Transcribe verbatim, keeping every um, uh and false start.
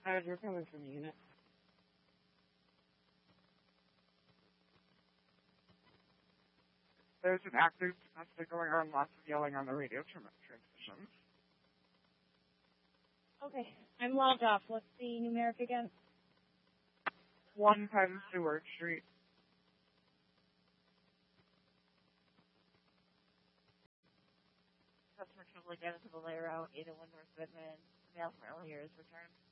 Uh, you're coming from the unit. There's an active domestic going on, lots of yelling on the radio tr- transmissions. Okay, I'm logged off. What's the numeric again? one ten Seward Street. Customer trouble again to the layer out, eight oh one North Whitman. The mail from earlier is returned.